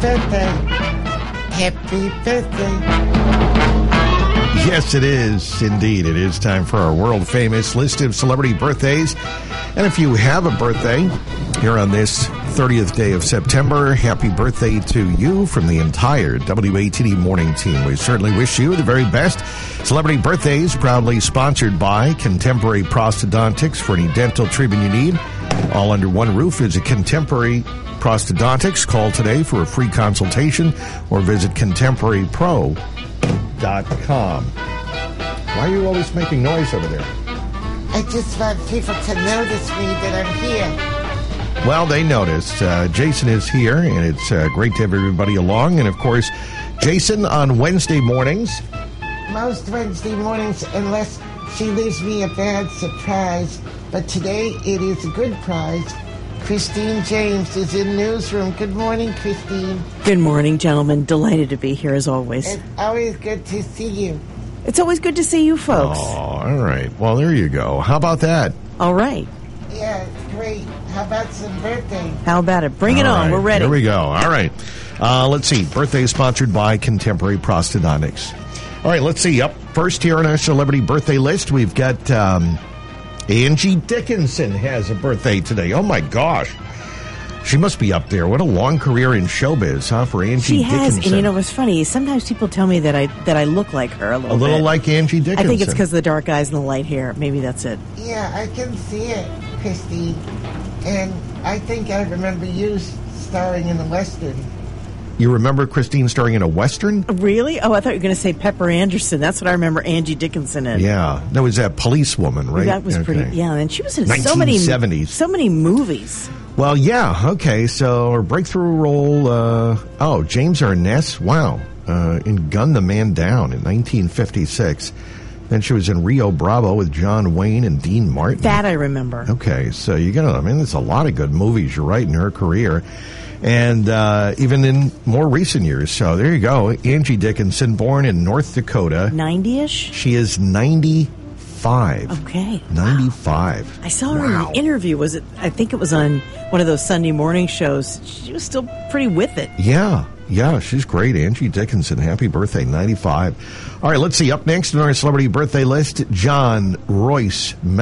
birthday. Happy birthday. Yes, it is. Indeed, it is time for our world-famous list of celebrity birthdays. And if you have a birthday here on this 30th day of September, happy birthday to you from the entire WATD morning team. We certainly wish you the very best. Celebrity Birthdays proudly sponsored by Contemporary Prosthodontics. For any dental treatment you need, all under one roof is a Contemporary Prosthodontics. Call today for a free consultation or visit contemporarypro.com. Why are you always making noise over there? I just want people to notice me that I'm here. Well, they noticed. Jason is here, and it's great to have everybody along. And, of course, Jason on Wednesday mornings. Most Wednesday mornings, unless she leaves me a bad surprise. But today it is a good prize. Christine James is in newsroom. Good morning, Christine. Good morning, gentlemen. Delighted to be here as always. It's always good to see you. It's always good to see you folks. Oh, all right. Well, there you go. How about that? All right. Yeah, it's great. How about some birthdays? How about it? Bring it on. Right. We're ready. Here we go. All right. Let's see. Birthday sponsored by Contemporary Prosthodontics. All right, let's see. Up first here on our celebrity birthday list, we've got Angie Dickinson has a birthday today. Oh, my gosh. She must be up there. What a long career in showbiz, huh, for Angie She has, Dickinson. and you know what's funny? Sometimes people tell me that I look like her a little bit. Like Angie Dickinson. I think it's because of the dark eyes and the light hair. Maybe that's it. Yeah, I can see it, Christine. And I think I remember you starring in a Western. You remember Christine starring in a Western? Really? Oh, I thought you were going to say Pepper Anderson. That's what I remember Angie Dickinson in. Yeah. That was that policewoman, right? That was pretty, yeah. And she was in 1970s. so many movies. Well, yeah. Okay. So her breakthrough role, James Arness. Wow. In Gun the Man Down in 1956. Then she was in Rio Bravo with John Wayne and Dean Martin. That I remember. Okay. So there's a lot of good movies, you're right, in her career. And even in more recent years. So there you go. Angie Dickinson, born in North Dakota. 90-ish? She is 95. Okay. 95. I saw her in an interview. I think it was on one of those Sunday morning shows. She was still pretty with it. Yeah. Yeah, she's great. Angie Dickinson. Happy birthday, 95. All right, let's see. Up next on our celebrity birthday list, John Royce